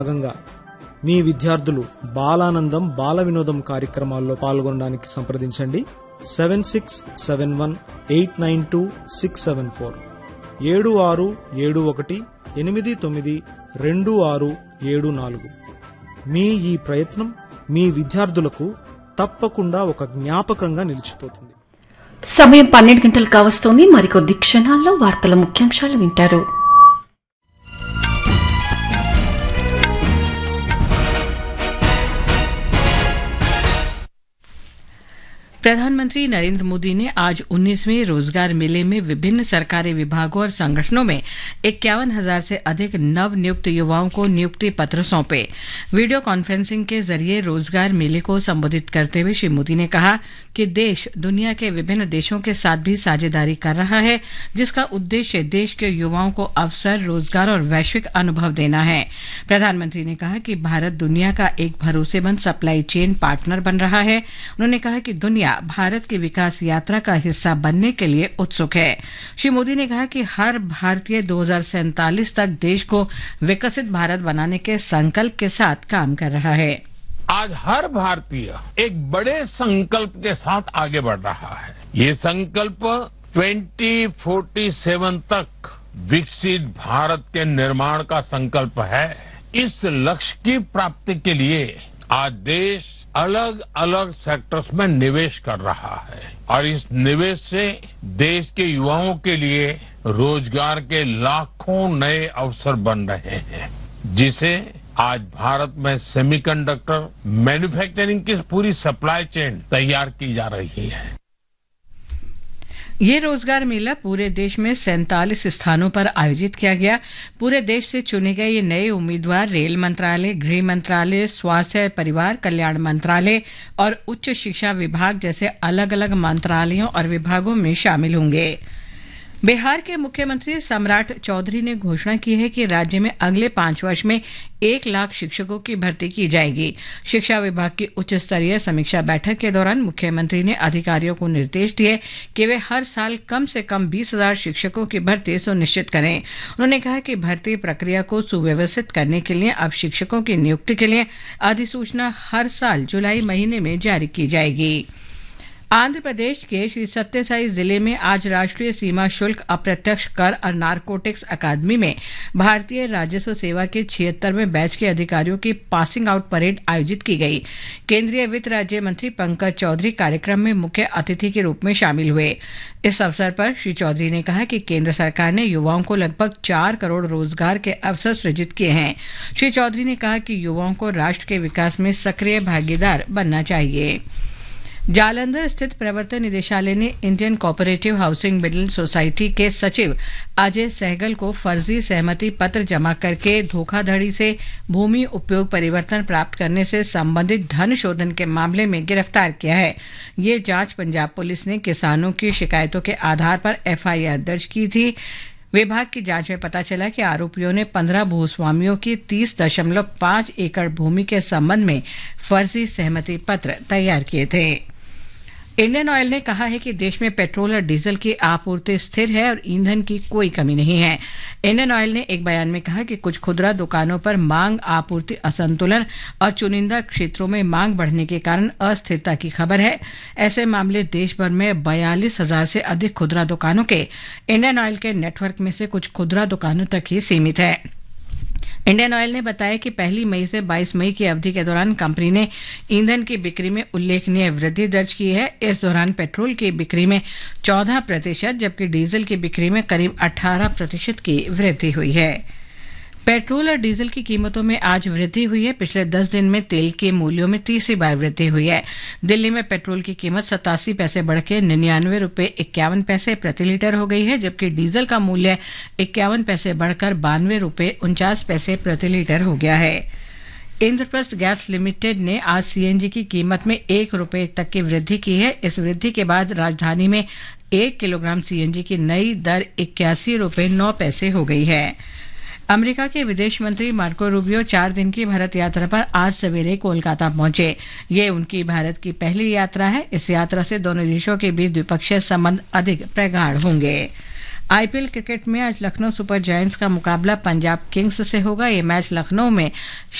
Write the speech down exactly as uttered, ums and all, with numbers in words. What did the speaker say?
భాగంగా మీ విద్యార్థులు బాలానందం బాల వినోదం కార్యక్రమాల్లో పాల్గొనడానికి సంప్రదించండి seven six seven one eight nine two six seven four ఏడు ఆరు ఏడు ఒకటి ఎనిమిది తొమ్మిది రెండు ఆరు ఏడు నాలుగు. మీ ఈ ప్రయత్నం మీ విద్యార్థులకు తప్పకుండా ఒక జ్ఞాపకంగా నిలిచిపోతుంది. సమయం పన్నెండు గంటలు కావస్తోంది. మరికొద్ది క్షణాల్లో వార్తల ముఖ్యాంశాలు వింటారు. प्रधानमंत्री नरेंद्र मोदी ने आज उन्नीसवें रोजगार मेले में विभिन्न सरकारी विभागों और संगठनों में इक्यावन हजार से अधिक नव नियुक्त युवाओं को नियुक्ति पत्र सौंपे. वीडियो कॉन्फ्रेंसिंग के जरिए रोजगार मेले को संबोधित करते हुए श्री मोदी ने कहा कि देश दुनिया के विभिन्न देशों के साथ भी साझेदारी कर रहा है, जिसका उद्देश्य देश के युवाओं को अवसर, रोजगार और वैश्विक अनुभव देना है. प्रधानमंत्री ने कहा कि भारत दुनिया का एक भरोसेमंद सप्लाई चेन पार्टनर बन रहा है. उन्होंने कहा कि दुनिया भारत की विकास यात्रा का हिस्सा बनने के लिए उत्सुक है. श्री मोदी ने कहा कि हर भारतीय दो हजार सैंतालीस तक देश को विकसित भारत बनाने के संकल्प के साथ काम कर रहा है. आज हर भारतीय एक बड़े संकल्प के साथ आगे बढ़ रहा है. ये संकल्प ट्वेंटी फोर्टी सेवन तक विकसित भारत के निर्माण का संकल्प है. इस लक्ष्य की प्राप्ति के लिए आज देश अलग अलग सेक्टर्स में निवेश कर रहा है और इस निवेश से देश के युवाओं के लिए रोजगार के लाखों नए अवसर बन रहे हैं, जिसे आज भारत में सेमीकंडक्टर मैन्युफैक्चरिंग की पूरी सप्लाई चेन तैयार की जा रही है. ये रोजगार मेला पूरे देश में सैंतालीस स्थानों पर आयोजित किया गया. पूरे देश से चुने गए ये नए उम्मीदवार रेल मंत्रालय, गृह मंत्रालय, स्वास्थ्य परिवार कल्याण मंत्रालय और उच्च शिक्षा विभाग जैसे अलग अलग मंत्रालयों और विभागों में शामिल होंगे. बिहार के मुख्यमंत्री सम्राट चौधरी ने घोषणा की है कि राज्य में अगले पांच वर्ष में एक लाख शिक्षकों की भर्ती की जाएगी. शिक्षा विभाग की उच्च स्तरीय समीक्षा बैठक के दौरान मुख्यमंत्री ने अधिकारियों को निर्देश दिए कि वे हर साल कम से कम बीस हजार शिक्षकों की भर्ती सुनिश्चित करें. उन्होंने कहा कि भर्ती प्रक्रिया को सुव्यवस्थित करने के लिए अब शिक्षकों की नियुक्ति के लिए अधिसूचना हर साल जुलाई महीने में जारी की जाएगी. आंध्र प्रदेश के श्री सत्यसाई जिले में आज राष्ट्रीय सीमा शुल्क, अप्रत्यक्ष कर और नारकोटिक्स अकादमी में भारतीय राजस्व सेवा के छिहत्तरवें बैच के अधिकारियों की पासिंग आउट परेड आयोजित की गई. केंद्रीय वित्त राज्य मंत्री पंकज चौधरी कार्यक्रम में मुख्य अतिथि के रूप में शामिल हुए. इस अवसर पर श्री चौधरी ने कहा कि केंद्र सरकार ने युवाओं को लगभग चार करोड़ रोजगार के अवसर सृजित किए हैं. श्री चौधरी ने कहा कि युवाओं को राष्ट्र के विकास में सक्रिय भागीदार बनना चाहिए. जालंधर स्थित प्रवर्तन निदेशालय ने Indian cooperative housing middle society के सचिव अजय सहगल को फर्जी सहमति पत्र जमा करके धोखाधड़ी से भूमि उपयोग परिवर्तन प्राप्त करने से संबंधित धन शोधन के मामले में गिरफ्तार किया है. ये जांच पंजाब पुलिस ने किसानों की शिकायतों के आधार पर एफआईआर दर्ज की थी. विभाग की जांच में पता चला कि आरोपियों ने पंद्रह भूस्वामियों की तीस दशमलव पांच एकड़ भूमि के संबंध में फर्जी सहमति पत्र तैयार किए थे. इंडियन ऑयल ने कहा है कि देश में पेट्रोल और डीजल की आपूर्ति स्थिर है और ईंधन की कोई कमी नहीं है. इंडियन ऑयल ने एक बयान में कहा कि कुछ खुदरा दुकानों पर मांग आपूर्ति असंतुलन और चुनिंदा क्षेत्रों में मांग बढ़ने के कारण अस्थिरता की खबर है. ऐसे मामले देश भर में बयालीस हजार से अधिक खुदरा दुकानों के इंडियन ऑयल के नेटवर्क में से कुछ खुदरा दुकानों तक ही सीमित है. इंडियन ऑयल ने बताया कि पहली मई से बाईस मई की अवधि के दौरान कंपनी ने ईंधन की बिक्री में उल्लेखनीय वृद्धि दर्ज की है. इस दौरान पेट्रोल की बिक्री में चौदह प्रतिशत जबकि डीजल की बिक्री में करीब अठारह प्रतिशत की वृद्धि हुई है. पेट्रोल और डीजल की कीमतों में आज वृद्धि हुई है. पिछले दस दिन में तेल के मूल्यों में तीसरी बार वृद्धि हुई है. दिल्ली में पेट्रोल की कीमत सतासी पैसे बढ़ के निन्यानवे रुपये इक्यावन पैसे प्रति लीटर हो गई है, जबकि डीजल का मूल्य इक्यावन पैसे बढ़कर बानवे रुपये उनचास पैसे प्रति लीटर हो गया है. इंद्रप्रस्थ गैस लिमिटेड ने आज सीएनजी की कीमत में एक रुपये तक की वृद्धि की है. इस वृद्धि के बाद राजधानी में एक किलोग्राम सीएनजी की नई दर इक्यासी रुपये नौ पैसे हो गई है. अमेरिका के विदेश मंत्री मार्को रूबियो चार दिन की भारत यात्रा पर आज सवेरे कोलकाता पहुंचे. ये उनकी भारत की पहली यात्रा है. इस यात्रा से दोनों देशों के बीच द्विपक्षीय संबंध अधिक प्रगाढ़ होंगे. आईपीएल क्रिकेट में आज लखनऊ सुपर जायंट्स का मुकाबला पंजाब किंग्स से होगा। ये मैच लखनऊ में